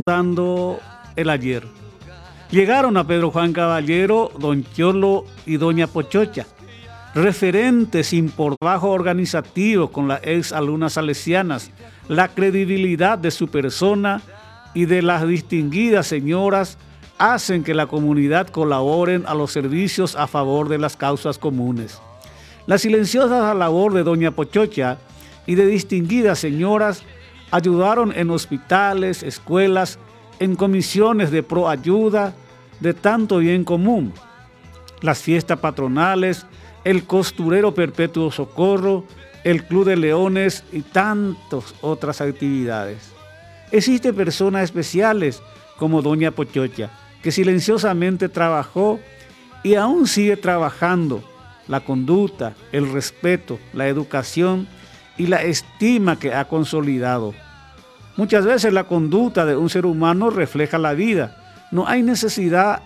dando el ayer. Llegaron a Pedro Juan Caballero, don Cholo y doña Pochocha, referentes sin por trabajo organizativo con las ex alumnas salesianas, la credibilidad de su persona y de las distinguidas señoras hacen que la comunidad colaboren a los servicios a favor de las causas comunes. La silenciosa labor de doña Pochocha y de distinguidas señoras ayudaron en hospitales, escuelas, en comisiones de proayuda, de tanto bien común. Las fiestas patronales, el Costurero Perpetuo Socorro, el Club de Leones y tantas otras actividades. Existen personas especiales como doña Pochocha, que silenciosamente trabajó y aún sigue trabajando la conducta, el respeto, la educación y la estima que ha consolidado. Muchas veces la conducta de un ser humano refleja la vida. No hay necesidad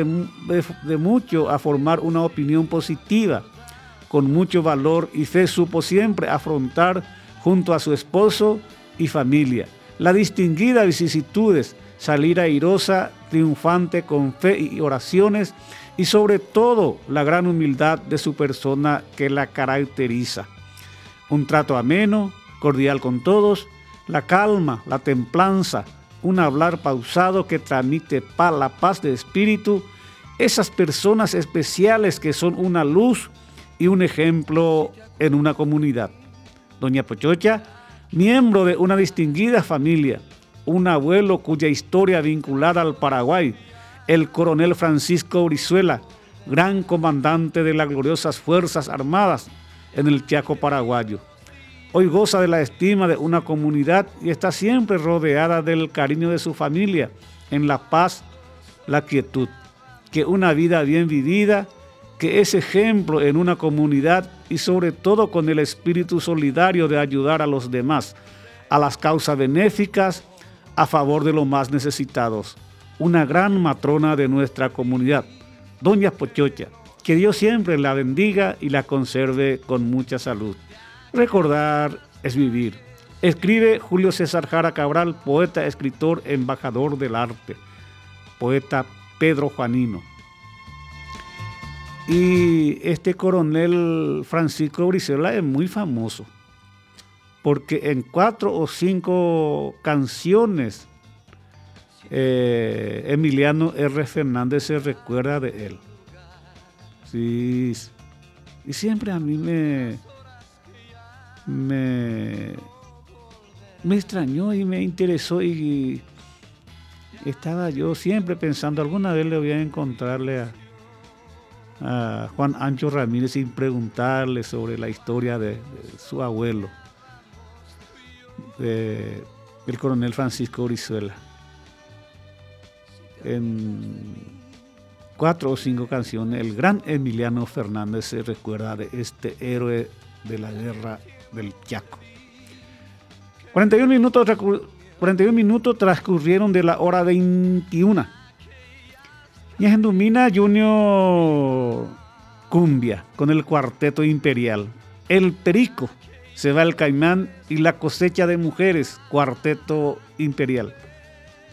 de mucho a formar una opinión positiva. Con mucho valor y fe supo siempre afrontar junto a su esposo y familia las distinguidas vicisitudes, salir airosa, triunfante con fe y oraciones y sobre todo la gran humildad de su persona que la caracteriza. Un trato ameno, cordial con todos, la calma, la templanza, un hablar pausado que transmite la paz de espíritu, esas personas especiales que son una luz y un ejemplo en una comunidad. Doña Pochocha, miembro de una distinguida familia, un abuelo cuya historia vinculada al Paraguay, el coronel Francisco Brizuela, gran comandante de las gloriosas Fuerzas Armadas en el Chaco paraguayo. Hoy goza de la estima de una comunidad y está siempre rodeada del cariño de su familia, en la paz, la quietud, que una vida bien vivida, que es ejemplo en una comunidad y sobre todo con el espíritu solidario de ayudar a los demás, a las causas benéficas, a favor de los más necesitados. Una gran matrona de nuestra comunidad, doña Pochocha, que Dios siempre la bendiga y la conserve con mucha salud. Recordar es vivir. Escribe Julio César Jara Cabral, poeta, escritor, embajador del arte, poeta Pedro Juanino. Y este coronel Francisco Brizuela es muy famoso, porque en 4 o 5 canciones Emiliano R. Fernández se recuerda de él. Sí, y siempre a mí me extrañó y me interesó y estaba yo siempre pensando, alguna vez le voy a encontrarle a Juan Ancho Ramírez sin preguntarle sobre la historia de su abuelo, el coronel Francisco Brizuela. En 4 o 5 canciones, el gran Emiliano Fernández se recuerda de este héroe de la guerra del Chaco. 41 minutos transcurrieron de la hora 21. Y en Dumina Junior Cumbia con el Cuarteto Imperial. El Perico, se va el Caimán y la cosecha de mujeres, Cuarteto Imperial.